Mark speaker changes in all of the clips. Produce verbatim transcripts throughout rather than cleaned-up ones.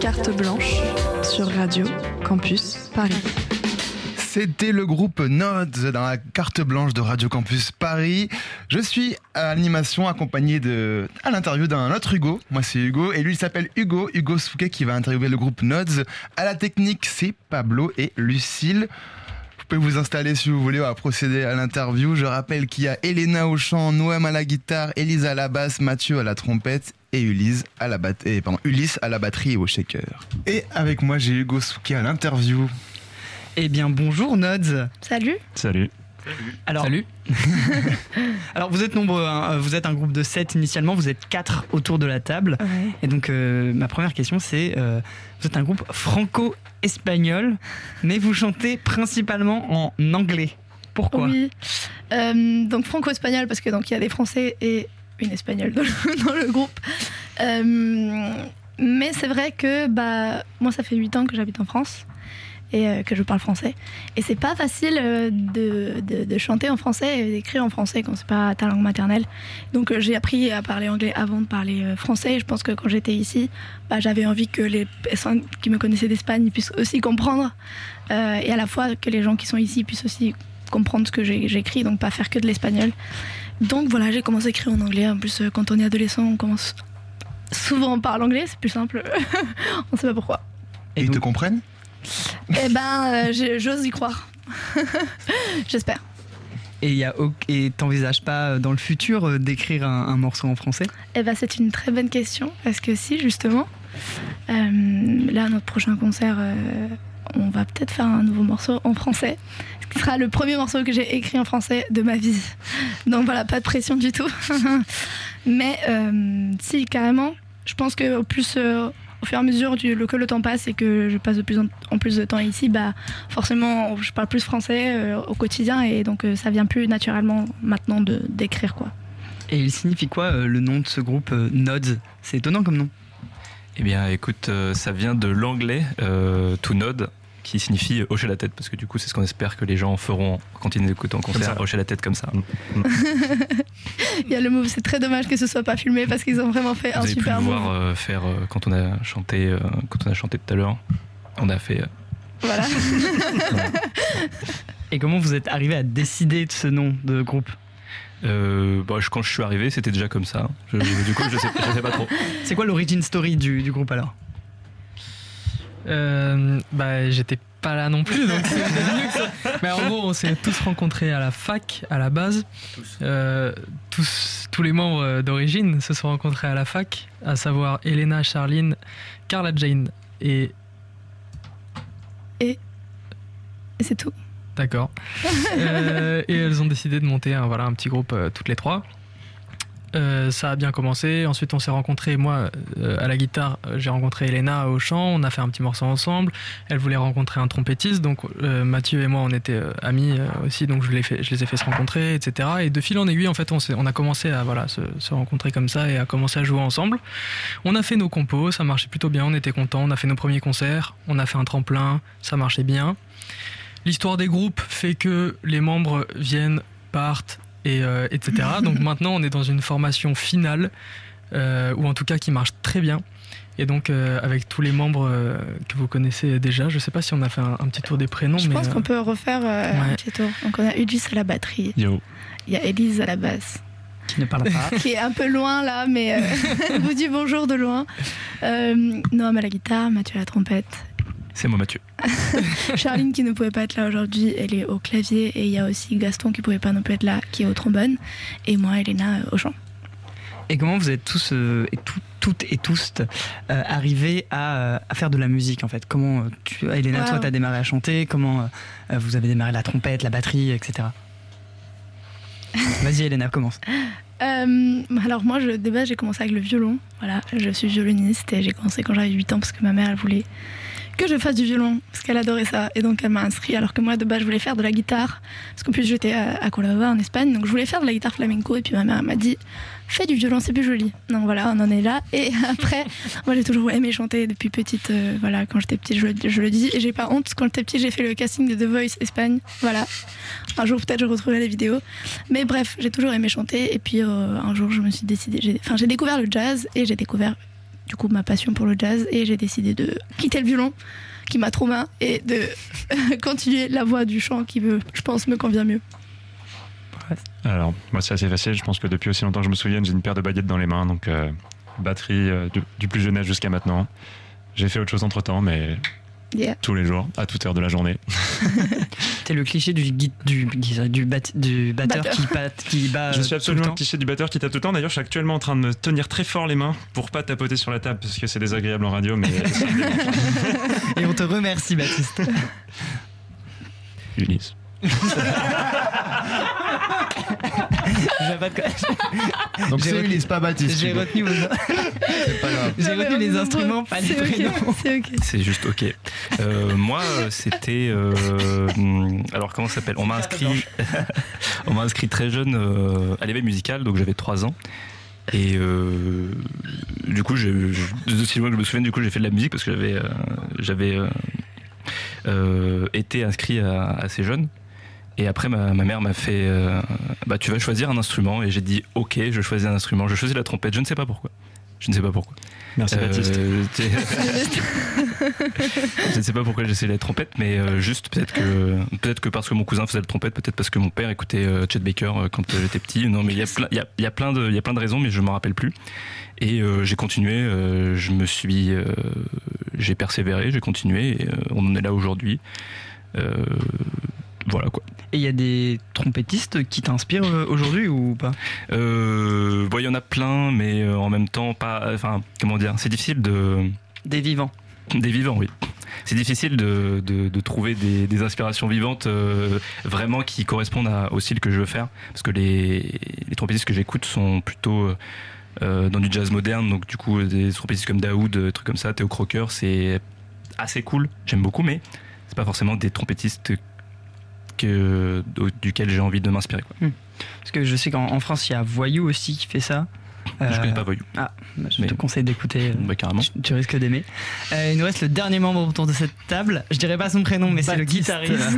Speaker 1: Carte blanche sur Radio Campus Paris.
Speaker 2: C'était le groupe Nods dans la carte blanche de Radio Campus Paris. Je suis à l'animation accompagné de, à l'interview d'un autre Hugo. Moi c'est Hugo et lui il s'appelle Hugo, Hugo Souquet qui va interviewer le groupe Nods. À la technique c'est Pablo et Lucille. Vous pouvez vous installer si vous voulez, on va procéder à l'interview. Je rappelle qu'il y a Elena au chant, Noam à la guitare, Elise à la basse, Mathieu à la trompette et Ulysse à la, bat- et, pardon, Ulysse à la batterie et au shaker. Et avec moi j'ai Hugo Souquet à l'interview.
Speaker 3: Eh bien bonjour Nods.
Speaker 4: Salut.
Speaker 5: Salut.
Speaker 3: Alors,
Speaker 5: Salut.
Speaker 3: Alors vous êtes nombreux, hein. Vous êtes un groupe de sept initialement, vous êtes quatre autour de la table.
Speaker 4: Ouais.
Speaker 3: Et donc euh, ma première question c'est, euh, vous êtes un groupe franco-espagnol, mais vous chantez principalement en anglais. Pourquoi ?
Speaker 4: Oui. Euh, donc franco-espagnol parce que donc il y a des Français et une espagnole dans le, dans le groupe. Euh, mais c'est vrai que bah moi ça fait huit ans que j'habite en France. Et euh, que je parle français. Et c'est pas facile euh, de, de, de chanter en français et d'écrire en français quand c'est pas ta langue maternelle. Donc euh, j'ai appris à parler anglais avant de parler euh, français. Et je pense que quand j'étais ici, bah, j'avais envie que les personnes qui me connaissaient d'Espagne puissent aussi comprendre. Euh, et à la fois que les gens qui sont ici puissent aussi comprendre ce que j'ai, j'écris, donc pas faire que de l'espagnol. Donc voilà, j'ai commencé à écrire en anglais. En plus, euh, quand on est adolescent, on commence souvent par l'anglais, c'est plus simple. On sait pas pourquoi.
Speaker 2: Et, et ils te comprennent ?
Speaker 4: Eh ben, euh, j'ose y croire. J'espère.
Speaker 3: Et y a, et t'envisages pas dans le futur euh, d'écrire un, un morceau en français ?
Speaker 4: Eh ben, c'est une très bonne question parce que si justement, euh, là notre prochain concert, euh, on va peut-être faire un nouveau morceau en français. Ce sera le premier morceau que j'ai écrit en français de ma vie. Donc voilà, pas de pression du tout. Mais euh, si carrément, je pense que au plus euh, au fur et à mesure du, que le temps passe et que je passe de plus en, en plus de temps ici, bah forcément je parle plus français euh, au quotidien et donc euh, ça vient plus naturellement maintenant de, d'écrire quoi.
Speaker 3: Et il signifie quoi euh, le nom de ce groupe euh, Nods ? C'est étonnant comme nom.
Speaker 5: Eh bien écoute, euh, ça vient de l'anglais euh, to nod, qui signifie hocher la tête, parce que du coup c'est ce qu'on espère que les gens feront quand ils nous écoutent en concert, hocher la tête comme ça.
Speaker 4: Il y a le move, c'est très dommage que ce soit pas filmé parce qu'ils ont vraiment fait
Speaker 5: Vous
Speaker 4: un
Speaker 5: avez
Speaker 4: super
Speaker 5: pu le
Speaker 4: move.
Speaker 5: voir euh, faire euh, quand on a chanté, euh, quand on a chanté tout à l'heure. On a fait. Euh...
Speaker 4: Voilà.
Speaker 3: Et comment vous êtes arrivé à décider de ce nom de groupe ?
Speaker 5: Euh, bah, quand je suis arrivé, c'était déjà comme ça. Je, du coup, je sais, je sais pas trop.
Speaker 3: C'est quoi l'origin story du, du groupe alors ?
Speaker 6: Euh, bah, j'étais pas là non plus, donc c'est mieux que ça. Mais en gros, on s'est tous rencontrés à la fac, à la base. Tous. Euh, tous, tous les membres d'origine se sont rencontrés à la fac, à savoir Elena, Charline, Carla Jane et...
Speaker 4: Et, et c'est tout.
Speaker 6: D'accord. euh, et elles ont décidé de monter un, voilà, un petit groupe euh, toutes les trois. Euh, ça a bien commencé, ensuite on s'est rencontrés, moi euh, à la guitare, euh, j'ai rencontré Elena au chant, on a fait un petit morceau ensemble, elle voulait rencontrer un trompettiste, donc euh, Mathieu et moi on était euh, amis euh, aussi, donc je, l'ai fait, je les ai fait se rencontrer, et cetera. Et de fil en aiguille en fait on, on a commencé à voilà, se, se rencontrer comme ça et à commencer à jouer ensemble. On a fait nos compos, ça marchait plutôt bien, on était contents, on a fait nos premiers concerts, on a fait un tremplin, ça marchait bien. L'histoire des groupes fait que les membres viennent, partent, Et, euh, et cetera. Donc maintenant, on est dans une formation finale, euh, ou en tout cas qui marche très bien. Et donc, euh, avec tous les membres euh, que vous connaissez déjà, je ne sais pas si on a fait un, un petit tour des prénoms.
Speaker 4: Je
Speaker 6: mais
Speaker 4: pense
Speaker 6: euh...
Speaker 4: qu'on peut refaire euh,
Speaker 6: ouais.
Speaker 4: un petit tour. Donc, on a Ulysse à la batterie.
Speaker 5: Yo.
Speaker 4: Il y a Elise à la basse.
Speaker 3: Qui ne parle pas.
Speaker 4: Qui est un peu loin là, mais euh, vous dit bonjour de loin. Euh, Noam à la guitare, Mathieu à la trompette.
Speaker 5: C'est moi Mathieu.
Speaker 4: Charline qui ne pouvait pas être là aujourd'hui, elle est au clavier, et il y a aussi Gaston qui ne pouvait pas non plus être là, qui est au trombone, et moi, Elena, au chant.
Speaker 3: Et comment vous êtes tous euh, et tout, toutes et tous euh, arrivés à, à faire de la musique en fait ? Comment tu, Elena, wow. toi t'as démarré à chanter, comment euh, vous avez démarré la trompette, la batterie, et cetera. Vas-y Elena, commence.
Speaker 4: Euh, alors moi, je, de base, j'ai commencé avec le violon. Voilà, je suis violoniste et j'ai commencé quand j'avais huit ans parce que ma mère, elle voulait que je fasse du violon parce qu'elle adorait ça et donc elle m'a inscrit, alors que moi de base je voulais faire de la guitare parce qu'en plus j'étais à, à Córdoba en Espagne, donc je voulais faire de la guitare flamenco, et puis ma mère m'a dit fais du violon, c'est plus joli. Donc voilà, on en est là. Et après, moi j'ai toujours aimé chanter depuis petite, euh, voilà, quand j'étais petite, je, je le dis et j'ai pas honte, quand j'étais petite j'ai fait le casting de The Voice Espagne, voilà, un jour peut-être je retrouverai les vidéos, mais bref, j'ai toujours aimé chanter. Et puis euh, un jour je me suis décidée, j'ai, enfin j'ai découvert le jazz et j'ai découvert du coup ma passion pour le jazz et j'ai décidé de quitter le violon qui m'a trop main et de continuer la voie du chant qui me, je pense me convient mieux.
Speaker 7: Alors moi c'est assez facile, je pense que depuis aussi longtemps que je me souvienne j'ai une paire de baguettes dans les mains, donc euh, batterie euh, du, du plus jeune âge jusqu'à maintenant. J'ai fait autre chose entre temps mais yeah. Tous les jours, à toute heure de la journée.
Speaker 3: T'es le cliché du, du, du, du, bat, du batteur, batteur. Qui, bat, qui bat.
Speaker 7: Je suis absolument le cliché du batteur qui tape tout le temps. D'ailleurs, je suis actuellement en train de me tenir très fort les mains pour pas tapoter sur la table parce que c'est désagréable en radio. Mais
Speaker 3: et on te remercie, Baptiste.
Speaker 7: Ulysse.
Speaker 3: Pas de...
Speaker 2: Donc j'ai c'est Ulysse, pas Baptiste.
Speaker 3: J'ai retenu, vos...
Speaker 2: c'est pas grave.
Speaker 3: J'ai retenu les instruments, pas les prénoms.
Speaker 4: Okay, c'est, okay.
Speaker 5: C'est juste ok. Euh, moi, c'était. Euh, alors, comment ça s'appelle ? On m'a inscrit. On m'a inscrit très jeune euh, à l'éveil musical, donc j'avais trois ans. Et euh, du coup, j'ai, de aussi loin que je me souviens, du coup, j'ai fait de la musique parce que j'avais, euh, j'avais euh, euh, été inscrit à, assez jeune. Et après, ma, ma mère m'a fait euh, bah, tu vas choisir un instrument. Et j'ai dit ok, je choisis un instrument. Je choisis la trompette. Je ne sais pas pourquoi. Je ne sais pas pourquoi.
Speaker 7: Merci euh, Baptiste.
Speaker 5: Je ne sais pas pourquoi j'ai essayé la trompette, mais euh, juste peut-être que peut-être que parce que mon cousin faisait la trompette, peut-être parce que mon père écoutait euh, Chet Baker euh, quand euh, j'étais petit. Non, mais il y a plein, il y a, il y a plein de, il y a plein de raisons, mais je me rappelle plus. Et euh, j'ai continué. Euh, je me suis, euh, j'ai persévéré, j'ai continué. Et euh, on en est là aujourd'hui. Euh, Voilà quoi.
Speaker 3: Et il y a des trompettistes qui t'inspirent aujourd'hui ou pas ?
Speaker 5: euh, bon, il y en a plein, mais en même temps, pas. Enfin, comment dire ? C'est difficile de.
Speaker 3: Des vivants.
Speaker 5: Des vivants, oui. C'est difficile de, de, de trouver des, des inspirations vivantes euh, vraiment qui correspondent à, au style que je veux faire. Parce que les, les trompettistes que j'écoute sont plutôt euh, dans du jazz moderne, donc du coup, des trompettistes comme Daoud, des trucs comme ça, Theo Crocker, c'est assez cool, j'aime beaucoup, mais c'est pas forcément des trompettistes que, duquel j'ai envie de m'inspirer quoi.
Speaker 3: Mmh. Parce que je sais qu'en en France il y a Voyou aussi qui fait ça.
Speaker 5: Euh, je connais pas Voyou.
Speaker 3: Ah, bah, je
Speaker 5: mais...
Speaker 3: te conseille d'écouter.
Speaker 5: Bah, carrément.
Speaker 3: Tu, tu risques d'aimer. Euh, il nous reste le dernier membre autour de cette table. Je dirais pas son prénom, mais Baptiste. C'est le guitariste.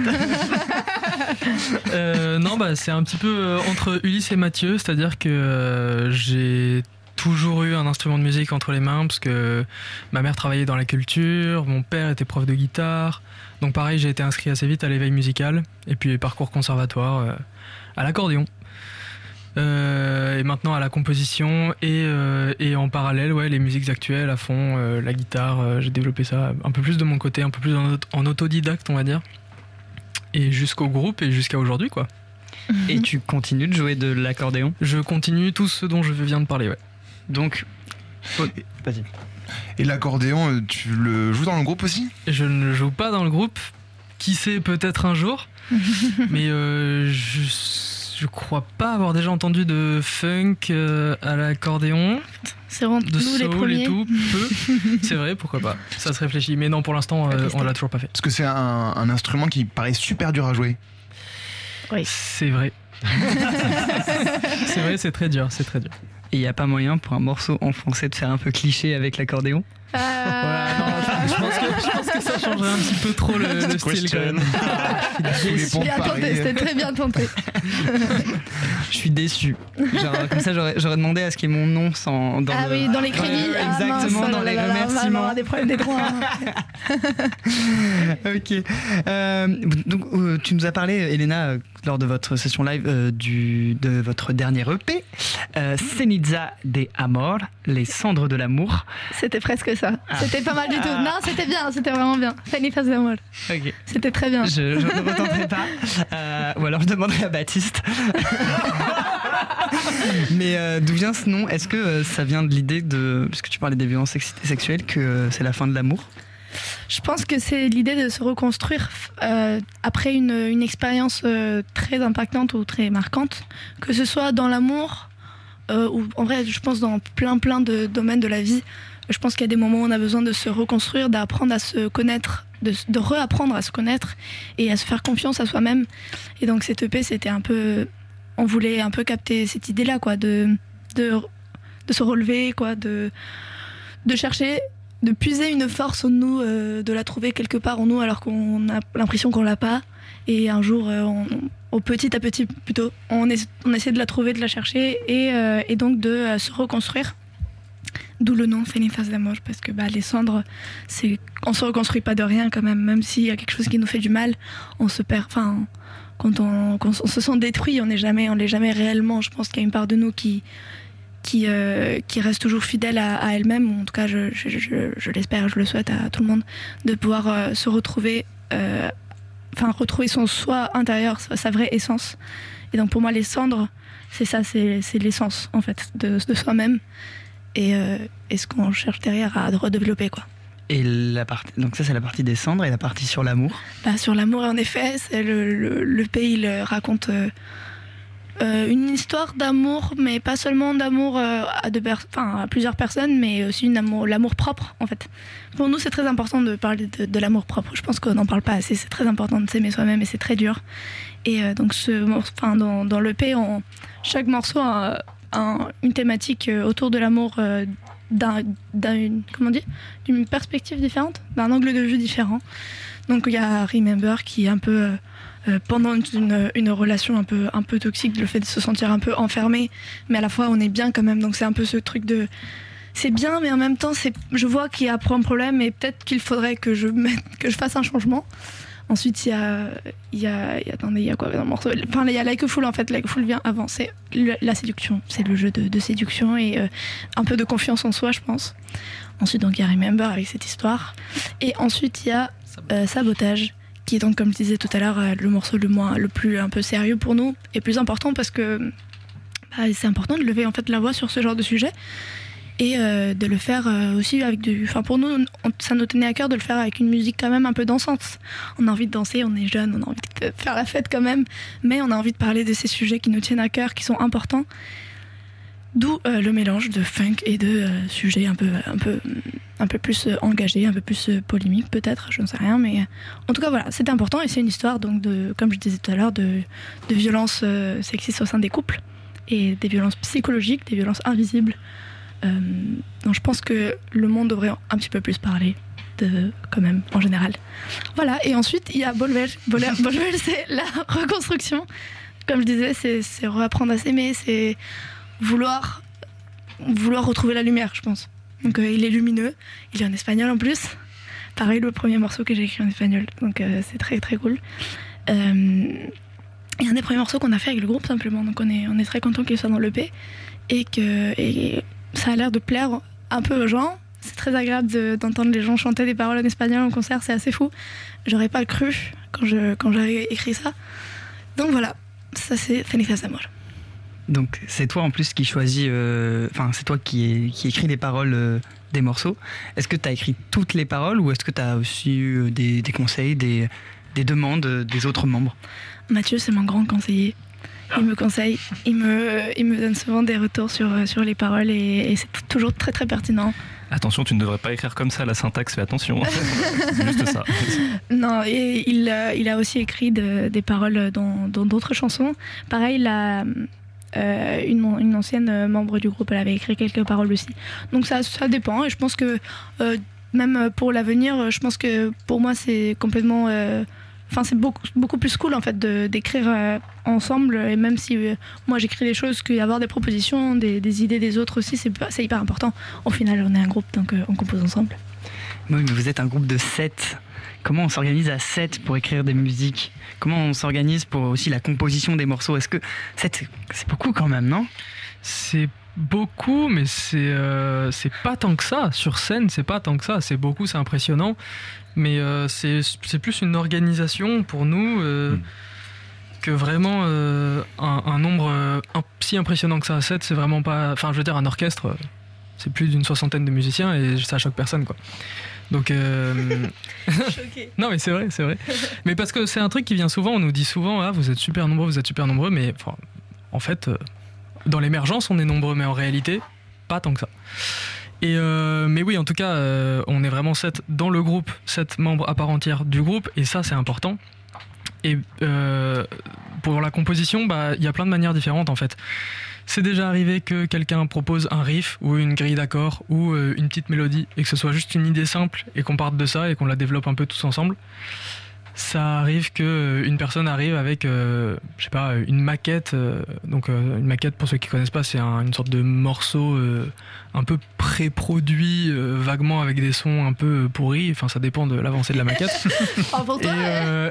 Speaker 6: euh, non, bah c'est un petit peu entre Ulysse et Mathieu, c'est-à-dire que euh, j'ai toujours eu un instrument de musique entre les mains parce que ma mère travaillait dans la culture, mon père était prof de guitare. Donc pareil, j'ai été inscrit assez vite à l'éveil musical et puis parcours conservatoire euh, à l'accordéon. Euh, et maintenant à la composition et, euh, et en parallèle, ouais, les musiques actuelles à fond, euh, la guitare, euh, j'ai développé ça un peu plus de mon côté, un peu plus en, en autodidacte on va dire. Et jusqu'au groupe et jusqu'à aujourd'hui quoi.
Speaker 3: Et tu continues de jouer de l'accordéon ?
Speaker 6: Je continue tout ce dont je viens de parler, ouais.
Speaker 3: Donc, oh, vas-y.
Speaker 2: Et l'accordéon, tu le joues dans le groupe aussi ?
Speaker 6: Je ne joue pas dans le groupe. Qui sait, peut-être un jour. Mais euh, je, je crois pas avoir déjà entendu de funk euh, à l'accordéon.
Speaker 4: C'est vraiment
Speaker 6: de
Speaker 4: nous
Speaker 6: soul
Speaker 4: les premiers.
Speaker 6: Et tout, peu. C'est vrai, pourquoi pas. Ça se réfléchit. Mais non, pour l'instant, euh, on l'a toujours pas fait.
Speaker 2: Parce que c'est un, un instrument qui paraît super dur à jouer.
Speaker 4: Oui.
Speaker 6: C'est vrai. C'est vrai, c'est très dur, c'est très dur.
Speaker 3: Et il n'y a pas moyen pour un morceau en français de faire un peu cliché avec l'accordéon ?
Speaker 4: Euh...
Speaker 6: Voilà, non, je, je, pense que, je pense que ça changerait un petit peu trop le, le style quand même.
Speaker 4: Ah, je suis bien tenté, c'était très bien tenté.
Speaker 3: Je suis déçu. Genre, comme ça, j'aurais, j'aurais demandé à ce qu'il y ait mon nom sans, dans
Speaker 4: ah
Speaker 3: le...
Speaker 4: oui, dans les crédits.
Speaker 3: Ouais,
Speaker 4: ah,
Speaker 3: exactement,
Speaker 4: mince,
Speaker 3: dans
Speaker 4: là,
Speaker 3: les
Speaker 4: là,
Speaker 3: remerciements.
Speaker 4: On a des problèmes des droits. Hein.
Speaker 3: Ok. Euh, donc, euh, tu nous as parlé, Elena, euh, lors de votre session live euh, du, de votre dernier E P, euh, Ceniza de Amor, les cendres de l'amour.
Speaker 4: C'était presque ça. Ah. C'était pas mal du tout.
Speaker 3: Ah.
Speaker 4: Non, c'était bien, c'était vraiment bien. Cenizas de Amor.
Speaker 3: Ok.
Speaker 4: C'était très bien.
Speaker 3: Je, je ne retenterai pas. Euh, ou alors je demanderai à Baptiste. Mais euh, d'où vient ce nom ? Est-ce que euh, ça vient de l'idée de, puisque tu parlais des violences sex- sexuelles, que euh, c'est la fin de l'amour ?
Speaker 4: Je pense que c'est l'idée de se reconstruire euh, après une, une expérience euh, très impactante ou très marquante, que ce soit dans l'amour euh, ou en vrai, je pense dans plein plein de domaines de la vie. Je pense qu'il y a des moments où on a besoin de se reconstruire, d'apprendre à se connaître, de, de réapprendre à se connaître et à se faire confiance à soi-même. Et donc cette E P, c'était un peu, on voulait un peu capter cette idée-là, quoi, de de de se relever, quoi, de de chercher, de puiser une force en nous, euh, de la trouver quelque part en nous alors qu'on a l'impression qu'on l'a pas. Et un jour, euh, on, on, petit à petit plutôt, on, est, on essaie de la trouver, de la chercher et, euh, et donc de euh, se reconstruire. D'où le nom Cenizas d'Amor, parce que bah, les cendres, c'est, on se reconstruit pas de rien quand même, même s'il y a quelque chose qui nous fait du mal, on se perd. Enfin, quand on, quand on se sent détruit, on n'est jamais, on l'est jamais réellement. Je pense qu'il y a une part de nous qui, qui, euh, qui reste toujours fidèle à, à elle-même. Ou en tout cas, je, je, je, je l'espère, je le souhaite à tout le monde, de pouvoir euh, se retrouver, euh, enfin retrouver son soi intérieur, sa, sa vraie essence. Et donc pour moi, les cendres, c'est ça, c'est, c'est l'essence en fait de, de soi-même. Et, euh, et ce qu'on cherche derrière à redévelopper, quoi.
Speaker 3: Et la partie, donc ça c'est la partie des cendres, et la partie sur l'amour.
Speaker 4: Bah, sur l'amour, en effet, c'est le, le, le pays il raconte euh, euh, une histoire d'amour, mais pas seulement d'amour euh, à, de per- à plusieurs personnes, mais aussi une amour, l'amour propre en fait. Pour nous c'est très important de parler de, de l'amour propre, je pense qu'on n'en parle pas assez, c'est très important de s'aimer soi-même et c'est très dur. Et euh, donc ce, dans, dans le P, on, chaque morceau a un, une thématique autour de l'amour euh, d'un, d'un, comment on dit, d'une perspective différente, d'un angle de vue différent. Donc il y a Remember qui est un peu, euh, pendant une, une relation un peu, un peu toxique, le fait de se sentir un peu enfermé, mais à la fois on est bien quand même, donc c'est un peu ce truc de... C'est bien, mais en même temps, c'est, je vois qu'il y a un problème et peut-être qu'il faudrait que je, mette, que je fasse un changement. Ensuite, il y a, il y a, il y a, attendez, il y a quoi dans le morceau ? Enfin, il y a Like a Fool, en fait. Like a Fool vient avant. C'est le, la séduction. C'est le jeu de, de séduction et euh, un peu de confiance en soi, je pense. Ensuite, donc, il y a Remember avec cette histoire. Et ensuite, il y a euh, Sabotage, qui est donc, comme je disais tout à l'heure, euh, le morceau le moins, le plus un peu sérieux pour nous et plus important parce que bah, c'est important de lever en fait la voix sur ce genre de sujet. Et euh, de le faire euh, aussi avec du... Enfin pour nous, on, ça nous tenait à cœur de le faire avec une musique quand même un peu dansante. On a envie de danser, on est jeune, on a envie de faire la fête quand même, mais on a envie de parler de ces sujets qui nous tiennent à cœur, qui sont importants. D'où euh, le mélange de funk et de euh, sujets un peu, un peu, un peu plus euh, engagés, un peu plus euh, polémiques peut-être, je ne sais rien, mais euh, en tout cas voilà, c'était important et c'est une histoire donc de, comme je disais tout à l'heure, de, de violences euh, sexistes au sein des couples et des violences psychologiques, des violences invisibles. Euh, donc je pense que le monde devrait un petit peu plus parler de, quand même, en général. Voilà, et ensuite il y a Volver. Volver, Volver c'est la reconstruction. Comme je disais, c'est, c'est réapprendre à s'aimer, c'est vouloir, vouloir retrouver la lumière, je pense. Donc euh, il est lumineux, il est en espagnol en plus. Pareil, le premier morceau que j'ai écrit en espagnol, donc euh, c'est très très cool. Euh, et un des premiers morceaux qu'on a fait avec le groupe simplement, donc on est, on est très content qu'il soit dans l'E P et que... Et, ça a l'air de plaire un peu aux gens. C'est très agréable de, d'entendre les gens chanter des paroles en espagnol en concert, c'est assez fou. J'aurais pas cru quand, je, quand j'avais écrit ça. Donc voilà, ça c'est Cenizas d'Amor.
Speaker 3: Donc c'est toi en plus qui choisis, enfin euh, c'est toi qui, qui écris les paroles euh, des morceaux. Est-ce que tu as écrit toutes les paroles ou est-ce que tu as aussi eu des, des conseils, des, des demandes des autres membres ?
Speaker 4: Mathieu, c'est mon grand conseiller. Il me conseille, il me, il me donne souvent des retours sur, sur les paroles et, et c'est toujours très très pertinent.
Speaker 5: Attention, tu ne devrais pas écrire comme ça, la syntaxe, fais attention. C'est juste ça.
Speaker 4: Non, et il, il a aussi écrit de, des paroles dans, dans d'autres chansons. Pareil, la, euh, une, une ancienne membre du groupe, elle avait écrit quelques paroles aussi. Donc ça, ça dépend et je pense que euh, même pour l'avenir, je pense que pour moi c'est complètement... Euh, Enfin, c'est beaucoup, beaucoup plus cool en fait de, d'écrire euh, ensemble et même si euh, moi j'écris des choses, qu'avoir des propositions, des, des idées des autres aussi, c'est, c'est hyper important. Au final, on est un groupe donc euh, on compose ensemble.
Speaker 3: Oui, mais vous êtes un groupe de sept. Comment on s'organise à sept pour écrire des musiques ? Comment on s'organise pour aussi la composition des morceaux ? Est-ce que sept, c'est beaucoup quand même, non ?
Speaker 6: C'est beaucoup, mais c'est, euh, c'est pas tant que ça. Sur scène, c'est pas tant que ça. C'est beaucoup, c'est impressionnant. Mais euh, c'est, c'est plus une organisation pour nous euh, mmh. que vraiment euh, un, un nombre euh, un, si impressionnant que ça à sept, c'est vraiment pas... Enfin, je veux dire, un orchestre, c'est plus d'une soixantaine de musiciens et ça choque personne, quoi. Donc... Euh...
Speaker 4: Choqué.
Speaker 6: Non, mais c'est vrai, c'est vrai. Mais parce que c'est un truc qui vient souvent, on nous dit souvent, ah, vous êtes super nombreux, vous êtes super nombreux, mais en fait, euh, dans l'émergence, on est nombreux, mais en réalité, pas tant que ça. Et euh, mais oui, en tout cas, euh, on est vraiment sept dans le groupe, sept membres à part entière du groupe, et ça, c'est important. Et euh, pour la composition, bah, y a plein de manières différentes, en fait. C'est déjà arrivé que quelqu'un propose un riff ou une grille d'accords ou euh, une petite mélodie, et que ce soit juste une idée simple, et qu'on parte de ça, et qu'on la développe un peu tous ensemble. Ça arrive qu'une personne arrive avec, euh, je sais pas, une maquette. Euh, donc euh, une maquette, pour ceux qui connaissent pas, c'est un, une sorte de morceau euh, un peu pré-produit, euh, vaguement avec des sons un peu pourris. Enfin, ça dépend de l'avancée de la maquette.
Speaker 4: Oh, pour toi,
Speaker 6: Et, euh...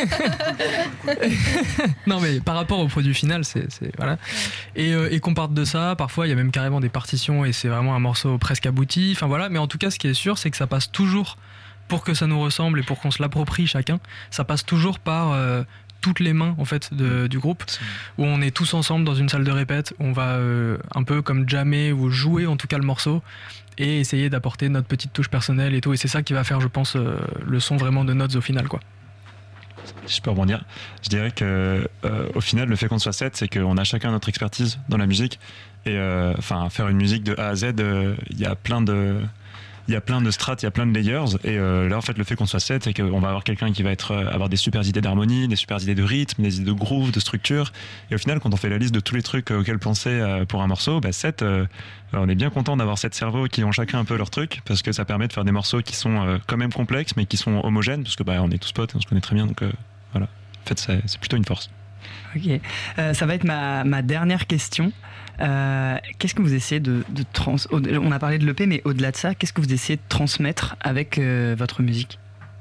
Speaker 6: non, mais par rapport au produit final, c'est, c'est voilà. Et, euh, et qu'on parte de ça. Parfois, il y a même carrément des partitions et c'est vraiment un morceau presque abouti. Enfin voilà. Mais en tout cas, ce qui est sûr, c'est que ça passe toujours, pour que ça nous ressemble et pour qu'on se l'approprie chacun, ça passe toujours par euh, toutes les mains en fait de, du groupe, où on est tous ensemble dans une salle de répète, où on va euh, un peu comme jammer ou jouer en tout cas le morceau et essayer d'apporter notre petite touche personnelle et tout. Et c'est ça qui va faire, je pense, euh, le son vraiment de Nods au final, quoi.
Speaker 7: Si je peux rebondir, je dirais que euh, au final, le fait qu'on soit sept, c'est qu'on a chacun notre expertise dans la musique. Et enfin, euh, faire une musique de A à Z, il euh, y a plein de il y a plein de strates, il y a plein de layers, et euh, là en fait le fait qu'on soit sept, c'est qu'on va avoir quelqu'un qui va être, euh, avoir des super idées d'harmonie, des super idées de rythme, des idées de groove, de structure, et au final quand on fait la liste de tous les trucs auxquels penser euh, pour un morceau, bah sept, euh, on est bien content d'avoir sept cerveaux qui ont chacun un peu leur truc, parce que ça permet de faire des morceaux qui sont euh, quand même complexes, mais qui sont homogènes, parce que bah, on est tous potes, on se connaît très bien, donc euh, voilà, en fait c'est, c'est plutôt une force.
Speaker 3: Ok, euh, ça va être ma, ma dernière question. Euh, qu'est-ce que vous essayez de, de trans... On a parlé de l'E P, mais au-delà de ça, qu'est-ce que vous essayez de transmettre avec euh, votre musique ?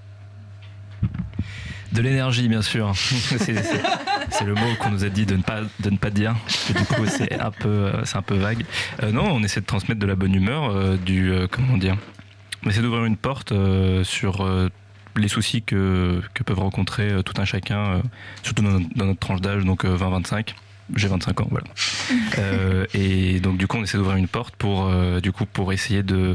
Speaker 5: De l'énergie, bien sûr. c'est, c'est, c'est le mot qu'on nous a dit de ne pas, de ne pas dire. Parce que du coup, c'est un peu, c'est un peu vague. Euh, non, on essaie de transmettre de la bonne humeur, euh, du, euh, comment dire, on essaie d'ouvrir une porte euh, sur euh, les soucis que, que peuvent rencontrer euh, tout un chacun, euh, surtout dans, dans notre tranche d'âge, donc euh, vingt vingt-cinq. J'ai vingt-cinq ans, voilà. euh, et donc du coup, on essaie d'ouvrir une porte pour, euh, du coup, pour essayer de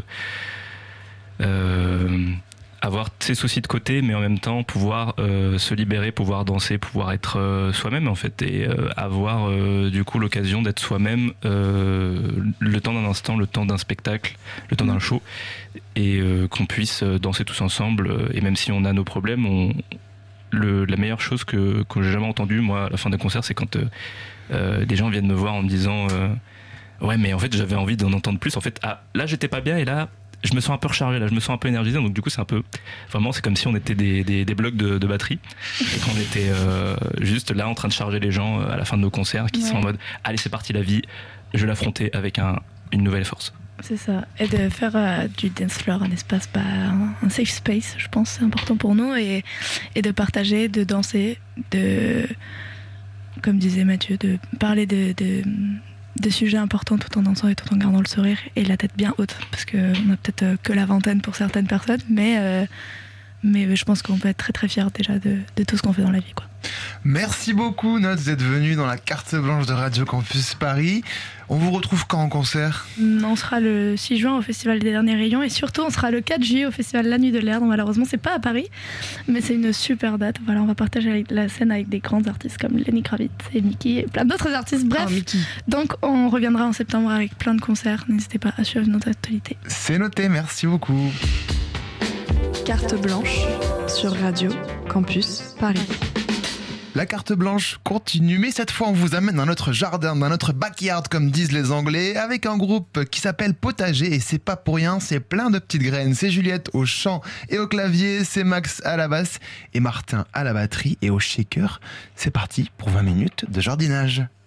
Speaker 5: euh, avoir ses soucis de côté, mais en même temps pouvoir euh, se libérer, pouvoir danser, pouvoir être euh, soi-même en fait, et euh, avoir euh, du coup l'occasion d'être soi-même euh, le temps d'un instant, le temps d'un spectacle, le temps d'un show, et euh, qu'on puisse danser tous ensemble. Et même si on a nos problèmes, on, le, la meilleure chose que, que j'ai jamais entendue, moi, à la fin d'un concert, c'est quand euh, Euh, des gens viennent me voir en me disant euh, ouais mais en fait j'avais envie d'en entendre plus, en fait ah, là j'étais pas bien et là je me sens un peu rechargé, là je me sens un peu énergisé, donc du coup c'est un peu vraiment c'est comme si on était des, des, des blocs de, de batterie et qu'on était euh, juste là en train de charger les gens à la fin de nos concerts qui ouais. sont en mode allez c'est parti la vie, je vais l'affronter avec un, une nouvelle force.
Speaker 4: C'est ça, et de faire euh, du dance floor un espace, bah, un safe space, je pense c'est important pour nous, et, et de partager, de danser, de comme disait Mathieu, de parler de, de, de sujets importants tout en dansant et tout en gardant le sourire et la tête bien haute, parce qu'on a peut-être que la vingtaine pour certaines personnes, mais, euh, mais je pense qu'on peut être très très fiers déjà de, de tout ce qu'on fait dans la vie, quoi.
Speaker 2: Merci beaucoup Nods d'être venu dans la carte blanche de Radio Campus Paris. On vous retrouve quand en concert ?
Speaker 4: On sera le six juin au Festival des Derniers Rayons, et surtout on sera le quatre juillet au Festival La Nuit de l'Air. Donc malheureusement c'est pas à Paris, mais c'est une super date. Voilà, on va partager la scène avec des grands artistes comme Lenny Kravitz et Mickey et plein d'autres artistes. Bref, oh, donc on reviendra en septembre avec plein de concerts. N'hésitez pas à suivre notre actualité.
Speaker 2: C'est noté, merci beaucoup.
Speaker 1: Carte blanche sur Radio Campus Paris.
Speaker 2: La carte blanche continue, mais cette fois on vous amène dans notre jardin, dans notre backyard comme disent les Anglais, avec un groupe qui s'appelle Potager, et c'est pas pour rien, c'est plein de petites graines. C'est Juliette au chant et au clavier, c'est Max à la basse et Martin à la batterie et au shaker. C'est parti pour vingt minutes de jardinage.